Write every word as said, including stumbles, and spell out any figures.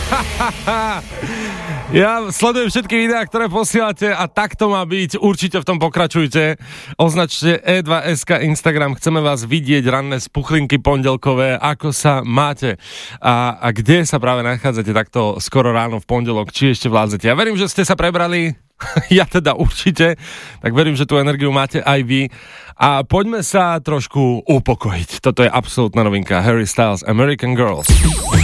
Ja sledujem všetky videá, ktoré posielate a tak to má byť. Určite v tom pokračujte. Označte é dva es ká Instagram. Chceme vás vidieť ranné spuchlinky pondelkové, ako sa máte a, a kde sa práve nachádzate takto skoro ráno v pondelok, či ešte vládzete. Ja verím, že ste sa prebrali. Ja teda určite, tak verím, že tú energiu máte aj vy a poďme sa trošku upokojiť. Toto je absolútna novinka. Harry Styles, American Girl.